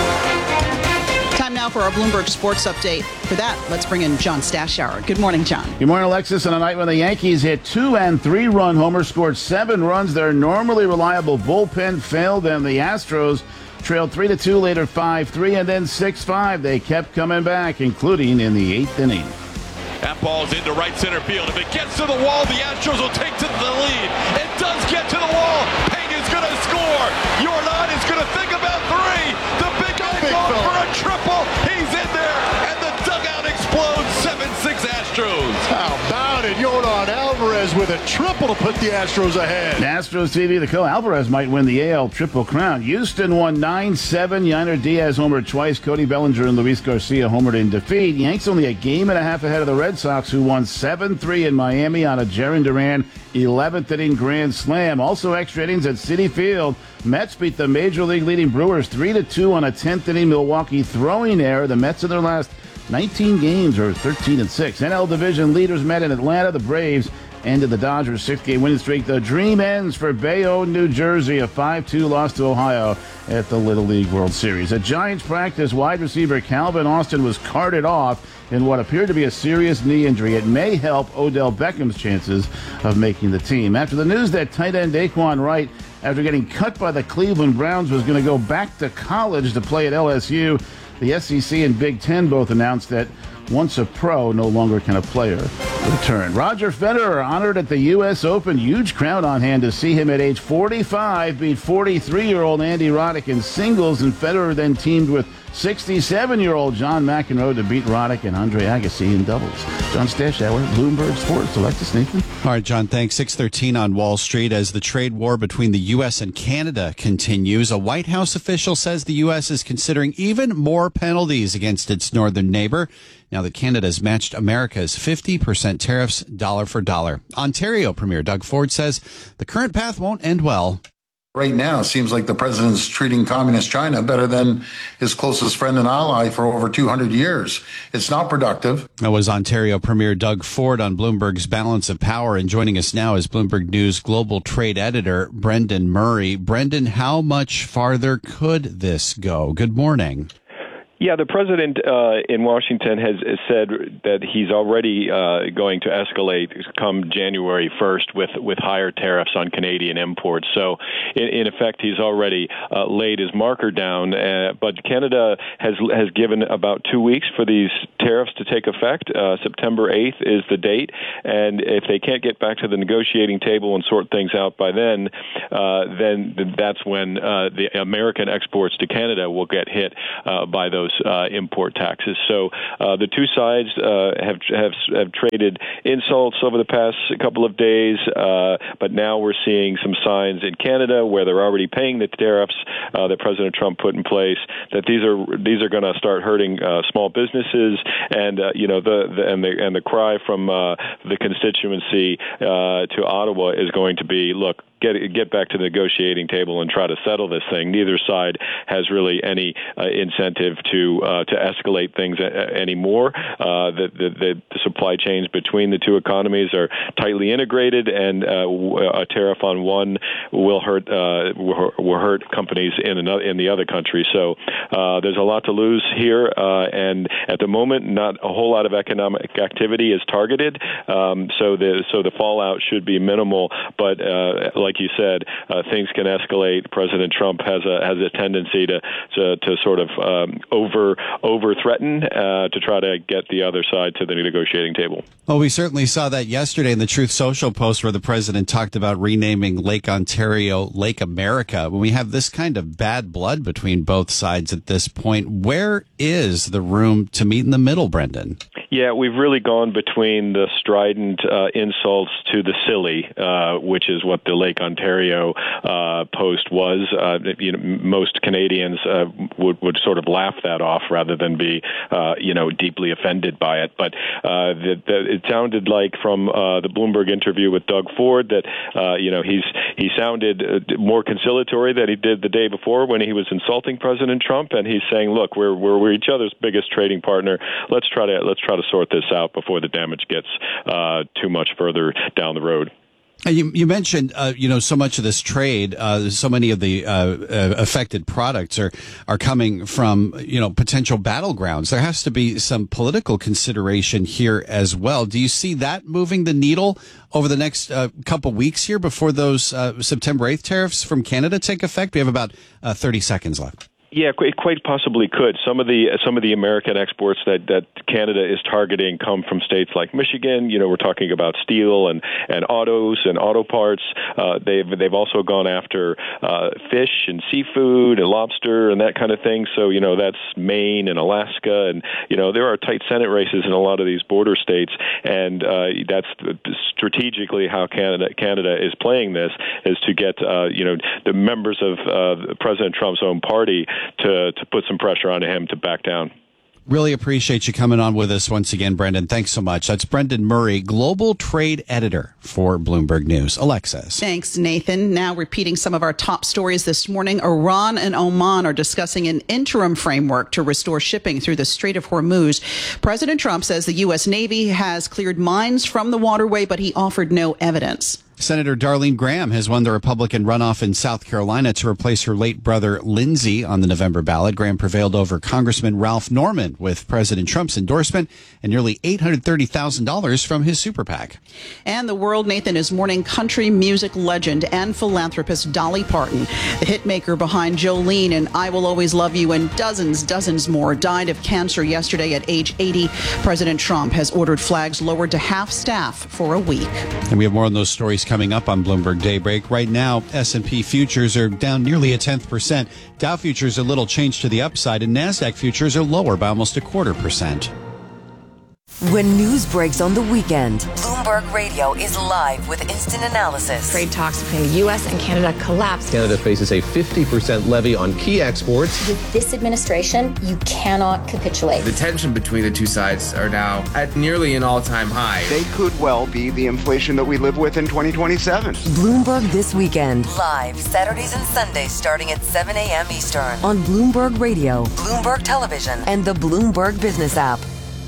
Time now for our Bloomberg Sports Update. For that, let's bring in John Stashower. Good morning, John. Good morning, Alexis. On a night when the Yankees hit two and three run homers, scored seven runs, their normally reliable bullpen failed them. The Astros trailed three to two, later five three, and then six five. They kept coming back, including in the eighth inning. That ball's into right center field. If it gets to the wall, the Astros will take to the lead. It does get to the wall. Pena's going to score. Yordan is going to think about three. The big guy goes for a triple. He's in there, and the dugout explodes. seven six Astros. How about it? Yordan Alvarez with a triple to put the Astros ahead. Astros T V, the co Alvarez might win the A L Triple Crown. Houston won nine seven. Yainer Diaz homered twice. Cody Bellinger and Luis Garcia homered in defeat. Yanks only a game and a half ahead of the Red Sox, who won seven three in Miami on a Jarren Duran eleventh inning grand slam. Also extra innings at Citi Field. Mets beat the Major League leading Brewers three to two on a tenth inning Milwaukee throwing error. The Mets in their last nineteen games are thirteen and six. N L division leaders met in Atlanta. The Braves ended the Dodgers' six-game winning streak. The dream ends for Bayonne, New Jersey, a five two loss to Ohio at the Little League World Series. At Giants practice, wide receiver Calvin Austin was carted off in what appeared to be a serious knee injury. It may help Odell Beckham's chances of making the team. After the news that tight end Daquan Wright, after getting cut by the Cleveland Browns, was going to go back to college to play at L S U, the S E C and Big Ten both announced that once a pro, no longer can a player return. Roger Federer honored at the U S Open. Huge crowd on hand to see him at age forty-five beat forty-three-year-old Andy Roddick in singles, and Federer then teamed with sixty-seven-year-old John McEnroe to beat Roddick and Andre Agassi in doubles. John Stashauer, Bloomberg Sports. Alexis, Nathan. All right, John, thanks. six thirteen on Wall Street. As the trade war between the U S and Canada continues, a White House official says the U S is considering even more penalties against its northern neighbor now that Canada has matched America's fifty percent tariffs dollar for dollar. Ontario Premier Doug Ford says the current path won't end well. Right now, it seems like the president's treating communist China better than his closest friend and ally for over two hundred years. It's not productive. That was Ontario Premier Doug Ford on Bloomberg's Balance of Power. And joining us now is Bloomberg News global trade editor Brendan Murray. Brendan, how much farther could this go? Good morning. Yeah, the president uh, in Washington has said that he's already uh, going to escalate come January first with, with higher tariffs on Canadian imports. So, in, in effect, he's already uh, laid his marker down. Uh, but Canada has has given about two weeks for these tariffs to take effect. Uh, September eighth is the date, and if they can't get back to the negotiating table and sort things out by then, uh, then that's when uh, the American exports to Canada will get hit uh, by those Uh, import taxes. So uh, the two sides uh, have, have have traded insults over the past couple of days, uh, but now we're seeing some signs in Canada where they're already paying the tariffs uh, that President Trump put in place. That these are these are going to start hurting uh, small businesses, and uh, you know the, the and the and the cry from uh, the constituency uh, to Ottawa is going to be, look, get get back to the negotiating table and try to settle this thing. Neither side has really any uh, incentive to uh, to escalate things a- anymore. Uh, the, the, the supply chains between the two economies are tightly integrated, and uh, a tariff on one will hurt uh, will hurt companies in another in the other country. So uh, there's a lot to lose here, uh, and at the moment, not a whole lot of economic activity is targeted. Um, so the so the fallout should be minimal, but uh, like Like you said, uh, things can escalate. President Trump has a has a tendency to to, to sort of um, over over threaten uh, to try to get the other side to the negotiating table. Well, we certainly saw that yesterday in the Truth Social post where the president talked about renaming Lake Ontario Lake America. When we have this kind of bad blood between both sides at this point, where is the room to meet in the middle, Brendan? Yeah, we've really gone between the strident uh, insults to the silly, uh, which is what the Lake Ontario uh, post was. Uh, you know, most Canadians uh, would would sort of laugh that off rather than be, uh, you know, deeply offended by it. But uh, the, the, it sounded like from uh, the Bloomberg interview with Doug Ford that uh, you know he's he sounded uh, more conciliatory than he did the day before when he was insulting President Trump, and he's saying, look, we're we're, we're each other's biggest trading partner. Let's try to let's try to sort this out before the damage gets uh, too much further down the road. You, you mentioned, uh, you know, so much of this trade, uh, so many of the uh, uh, affected products are are coming from, you know, potential battlegrounds. There has to be some political consideration here as well. Do you see that moving the needle over the next uh, couple weeks here before those uh, September eighth tariffs from Canada take effect? We have about uh, thirty seconds left. Yeah, it quite possibly could. Some of the some of the American exports that, that Canada is targeting come from states like Michigan. You know, we're talking about steel and, and autos and auto parts. Uh, they've they've also gone after uh, fish and seafood and lobster and that kind of thing. So you know, that's Maine and Alaska, and you know there are tight Senate races in a lot of these border states, and uh, that's strategically how Canada Canada is playing this, is to get uh, you know the members of uh, President Trump's own party to to put some pressure on him to back down. Really appreciate you coming on with us once again, Brendan. Thanks so much. That's Brendan Murray, global trade editor for Bloomberg News. Alexis. Thanks, Nathan. Now repeating some of our top stories this morning. Iran and Oman are discussing an interim framework to restore shipping through the Strait of Hormuz. President Trump says the U S. Navy has cleared mines from the waterway, but he offered no evidence. Senator Darlene Graham has won the Republican runoff in South Carolina to replace her late brother Lindsey on the November ballot. Graham prevailed over Congressman Ralph Norman with President Trump's endorsement and nearly eight hundred thirty thousand dollars from his super PAC. And the world, Nathan, is mourning country music legend and philanthropist Dolly Parton. The hitmaker behind Jolene and I Will Always Love You and dozens, dozens more died of cancer yesterday at age eighty. President Trump has ordered flags lowered to half staff for a week. And we have more on those stories coming up on Bloomberg Daybreak. Right now, S and P futures are down nearly a tenth percent. Dow futures a little change to the upside, and NASDAQ futures are lower by almost a quarter percent. When news breaks on the weekend, Bloomberg Radio is live with instant analysis. Trade talks between the U S and Canada collapsed. Canada faces a fifty percent levy on key exports. With this administration, you cannot capitulate. The tension between the two sides are now at nearly an all-time high. They could well be the inflation that we live with in twenty twenty-seven. Bloomberg This Weekend, live Saturdays and Sundays starting at seven a.m. Eastern on Bloomberg Radio, Bloomberg Television, and the Bloomberg Business app.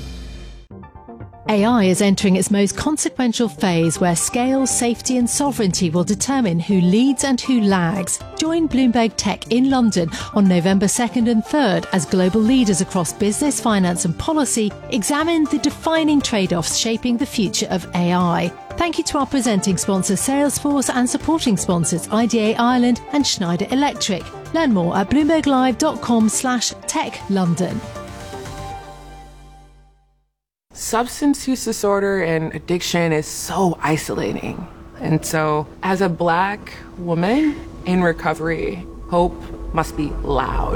A I is entering its most consequential phase where scale, safety and sovereignty will determine who leads and who lags. Join Bloomberg Tech in London on November second and third as global leaders across business, finance and policy examine the defining trade-offs shaping the future of A I. Thank you to our presenting sponsor Salesforce and supporting sponsors I D A Ireland and Schneider Electric. Learn more at bloomberglive.com slash tech London. Substance use disorder and addiction is so isolating. And so, as a Black woman in recovery, hope must be loud.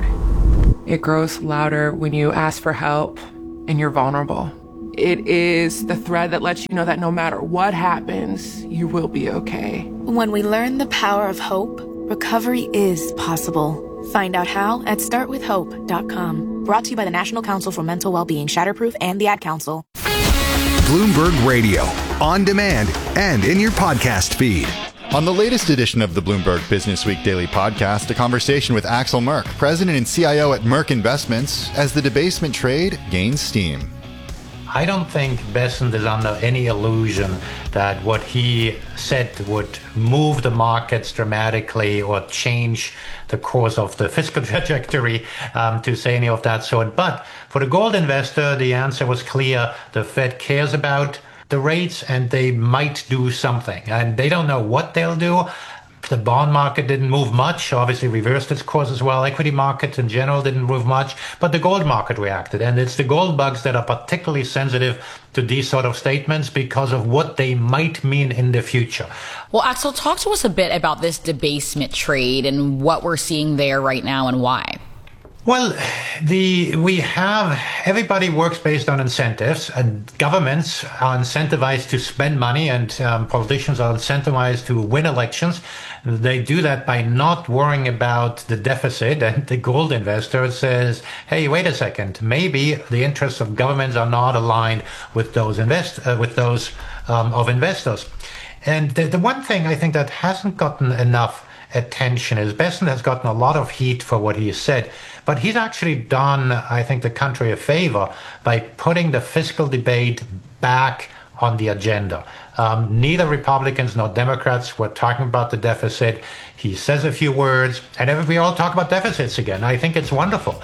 It grows louder when you ask for help and you're vulnerable. It is the thread that lets you know that no matter what happens, you will be okay. When we learn the power of hope, recovery is possible. Find out how at start with hope dot com. Brought to you by the National Council for Mental Wellbeing, Shatterproof, and the Ad Council. Bloomberg Radio, on demand and in your podcast feed. On the latest edition of the Bloomberg Business Week Daily Podcast, a conversation with Axel Merck, president and C I O at Merck Investments, as the debasement trade gains steam. I don't think Bessent is under any illusion that what he said would move the markets dramatically or change the course of the fiscal trajectory, um, to say any of that sort. But for the gold investor, the answer was clear. The Fed cares about the rates and they might do something. And they don't know what they'll do. The bond market didn't move much, obviously reversed its course as well. Equity markets in general didn't move much, but the gold market reacted. And it's the gold bugs that are particularly sensitive to these sort of statements because of what they might mean in the future. Well, Axel, talk to us a bit about this debasement trade and what we're seeing there right now and why. Well, the we have everybody works based on incentives, and governments are incentivized to spend money, and um, politicians are incentivized to win elections. They do that by not worrying about the deficit, and the gold investor says, "Hey, wait a second. Maybe the interests of governments are not aligned with those invest uh, with those um, of investors." And the, the one thing I think that hasn't gotten enough attention is Bessent has gotten a lot of heat for what he said. But he's actually done, I think, the country a favor by putting the fiscal debate back on the agenda. Um, neither Republicans nor Democrats were talking about the deficit. He says a few words, and we all talk about deficits again. I think it's wonderful.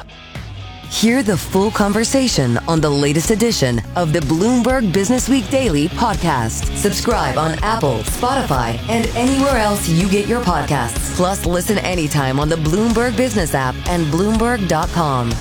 Hear the full conversation on the latest edition of the Bloomberg Business Week Daily Podcast. Subscribe on Apple, Spotify, and anywhere else you get your podcasts. Plus, listen anytime on the Bloomberg Business app and Bloomberg dot com.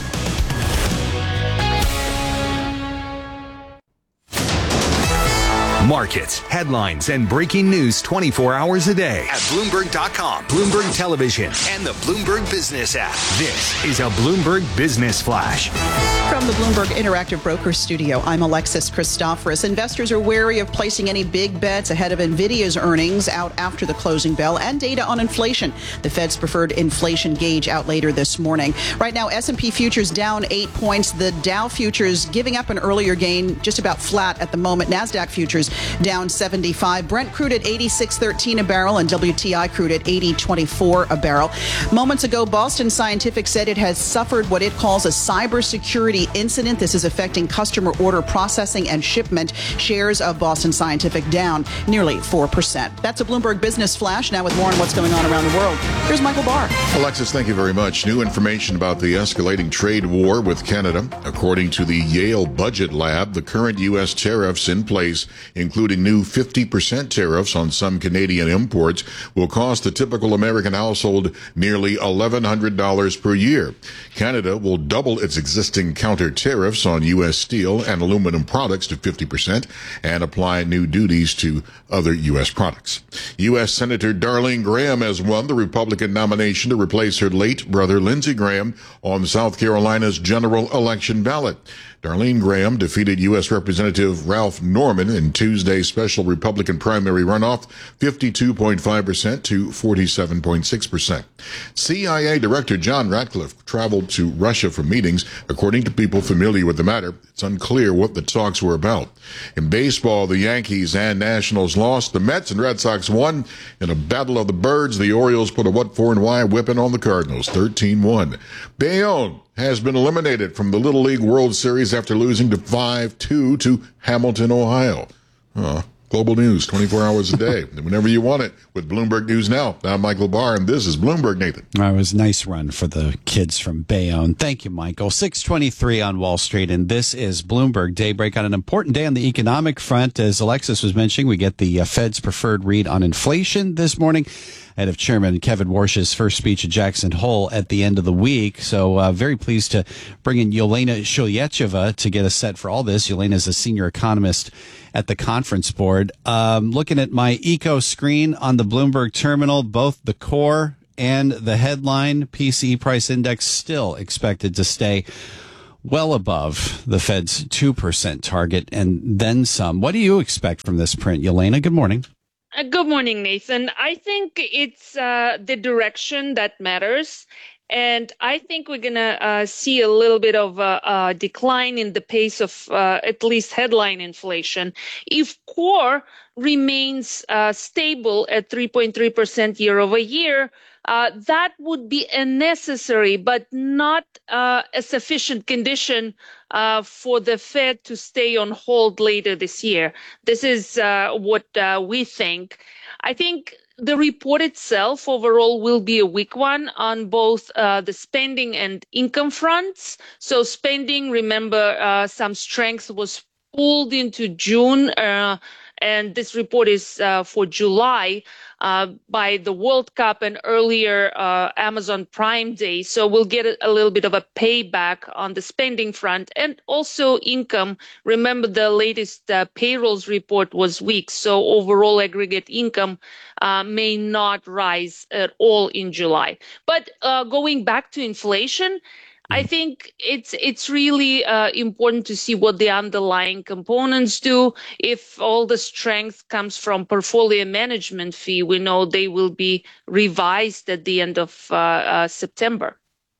Markets, headlines, and breaking news twenty-four hours a day at Bloomberg dot com, Bloomberg Television, and the Bloomberg Business app. This is a Bloomberg Business Flash. From the Bloomberg Interactive Brokers Studio, I'm Alexis Christoforous. Investors are wary of placing any big bets ahead of NVIDIA's earnings out after the closing bell and data on inflation. The Fed's preferred inflation gauge out later this morning. Right now, S and P futures down eight points. The Dow futures giving up an earlier gain, just about flat at the moment. NASDAQ futures down seventy-five. Brent crude at eighty-six thirteen a barrel and W T I crude at eighty twenty-four a barrel. Moments ago, Boston Scientific said it has suffered what it calls a cybersecurity incident. This is affecting customer order processing and shipment. Shares of Boston Scientific down nearly four percent. That's a Bloomberg Business Flash. Now with more on what's going on around the world, here's Michael Barr. Alexis, thank you very much. New information about the escalating trade war with Canada. According to the Yale Budget Lab, the current U S tariffs in place including new fifty percent tariffs on some Canadian imports, will cost the typical American household nearly eleven hundred dollars per year. Canada will double its existing counter tariffs on U S steel and aluminum products to fifty percent and apply new duties to other U S products. U S Senator Darlene Graham has won the Republican nomination to replace her late brother Lindsey Graham on South Carolina's general election ballot. Darlene Graham defeated U S Representative Ralph Norman in Tuesday's special Republican primary runoff, fifty-two point five percent to forty-seven point six percent. C I A Director John Ratcliffe traveled to Russia for meetings. According to people familiar with the matter, it's unclear what the talks were about. In baseball, the Yankees and Nationals lost. The Mets and Red Sox won. In a battle of the birds, the Orioles put a what for and why whipping on the Cardinals, thirteen one. Bayonne has been eliminated from the Little League World Series after losing to five two to Hamilton, Ohio. Oh, global news, twenty-four hours a day, whenever you want it, with Bloomberg News Now. I'm Michael Barr, and this is Bloomberg, Nathan. That was a nice run for the kids from Bayonne. Thank you, Michael. six twenty-three on Wall Street, and this is Bloomberg Daybreak on an important day on the economic front. As Alexis was mentioning, we get the uh, Fed's preferred read on inflation this morning, ahead of Chairman Kevin Warsh's first speech at Jackson Hole at the end of the week. So uh, very pleased to bring in Yelena Sholyacheva to get us set for all this. Yelena is a senior economist at the Conference Board. Um, looking at my eco screen on the Bloomberg terminal, both the core and the headline P C E price index still expected to stay well above the Fed's two percent target and then some. What do you expect from this print, Yelena? Good morning. Uh, good morning, Nathan. I think it's uh, the direction that matters. And I think we're going to uh, see a little bit of a, a decline in the pace of uh, at least headline inflation. If core remains uh, stable at three point three percent year over year, uh, that would be a necessary but not uh, a sufficient condition uh, for the Fed to stay on hold later this year. This is uh, what uh, we think. I think the report itself overall will be a weak one on both uh, the spending and income fronts. So spending, remember, uh, some strength was pulled into June, uh, and this report is uh, for July uh, by the World Cup and earlier uh, Amazon Prime Day. So we'll get a, a little bit of a payback on the spending front and also income. Remember, the latest uh, payrolls report was weak, so overall aggregate income uh, may not rise at all in July. But uh, going back to inflation, I think it's it's really uh, important to see what the underlying components do. If all the strength comes from portfolio management fee, we know they will be revised at the end of uh, uh, September.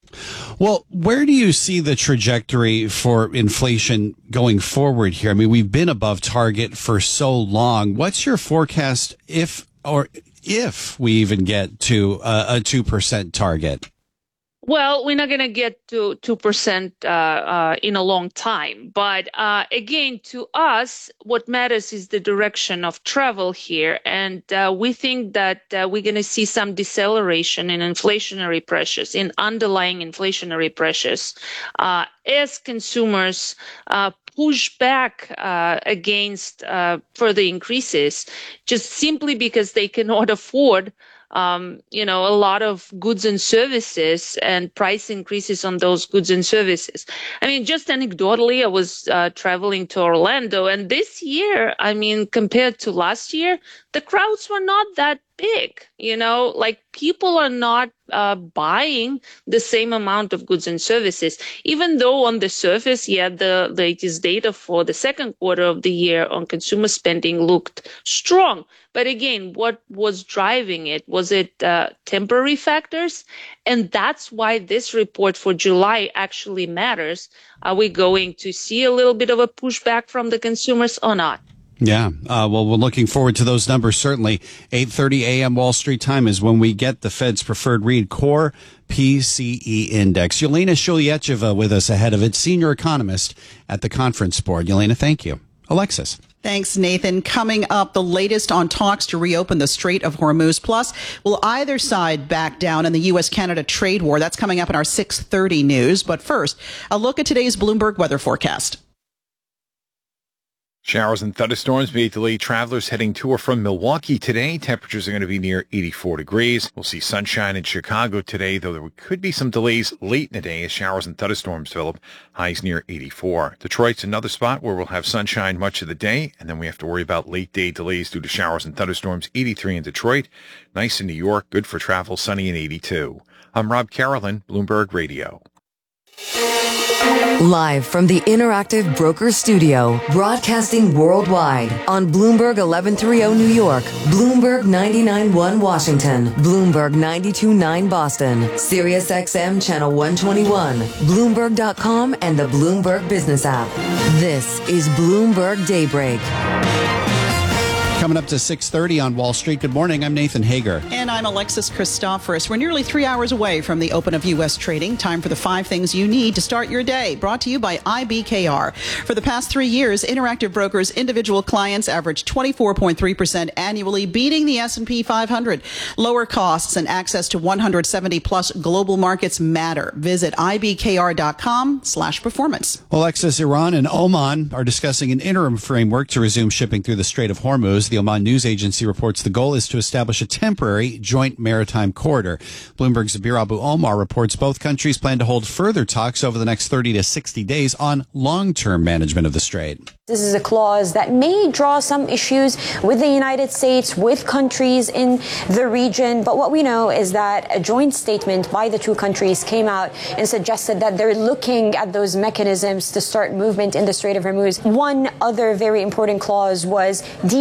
Well, where do you see the trajectory for inflation going forward here? I mean, we've been above target for so long. What's your forecast if or if we even get to uh, a two percent target? Well, we're not going to get to two percent uh, uh, in a long time. But uh, again, to us, what matters is the direction of travel here. And uh, we think that uh, we're going to see some deceleration in inflationary pressures, in underlying inflationary pressures, uh, as consumers uh, push back uh, against uh, further increases, just simply because they cannot afford Um, you know, a lot of goods and services and price increases on those goods and services. I mean, just anecdotally, I was uh, traveling to Orlando, and this year, I mean, compared to last year, the crowds were not that big. You know, like people are not uh, buying the same amount of goods and services, even though on the surface, yeah, the latest data for the second quarter of the year on consumer spending looked strong. But again, what was driving it? Was it uh, temporary factors? And that's why this report for July actually matters. Are we going to see a little bit of a pushback from the consumers or not? Yeah, uh, well, we're looking forward to those numbers, certainly. eight thirty a.m. Wall Street time is when we get the Fed's preferred read, core P C E index. Yelena Sholyacheva with us ahead of it, senior economist at the Conference Board. Yelena, thank you. Alexis. Thanks, Nathan. Coming up, the latest on talks to reopen the Strait of Hormuz. Plus, will either side back down in the U S Canada trade war? That's coming up in our six thirty news. But first, a look at today's Bloomberg weather forecast. Showers and thunderstorms may delay travelers heading to or from Milwaukee today. Temperatures are going to be near eighty-four degrees. We'll see sunshine in Chicago today, though there could be some delays late in the day as showers and thunderstorms develop. Highs near eighty-four. Detroit's another spot where we'll have sunshine much of the day, and then we have to worry about late day delays due to showers and thunderstorms. eighty-three in Detroit. Nice in New York. Good for travel. Sunny in eighty-two. I'm Rob Carolyn, Bloomberg Radio. Live from the Interactive Broker Studio, broadcasting worldwide on Bloomberg eleven thirty New York, Bloomberg ninety-nine point one Washington, Bloomberg ninety-two point nine Boston, Sirius X M Channel one twenty-one, Bloomberg dot com, and the Bloomberg Business app. This is Bloomberg Daybreak. Coming up to six thirty on Wall Street. Good morning. I'm Nathan Hager. And I'm Alexis Christoforous. We're nearly three hours away from the open of U S trading. Time for the five things you need to start your day. Brought to you by I B K R. For the past three years, Interactive Brokers' individual clients averaged twenty-four point three percent annually, beating the S and P five hundred. Lower costs and access to one hundred seventy plus global markets matter. Visit I B K R dot com slash performance. Alexis, Iran and Oman are discussing an interim framework to resume shipping through the Strait of Hormuz. The Oman News Agency reports the goal is to establish a temporary joint maritime corridor. Bloomberg's Zabir Abu Omar reports both countries plan to hold further talks over the next thirty to sixty days on long-term management of the strait. This is a clause that may draw some issues with the United States, with countries in the region. But what we know is that a joint statement by the two countries came out and suggested that they're looking at those mechanisms to start movement in the Strait of Hormuz. One other very important clause was de-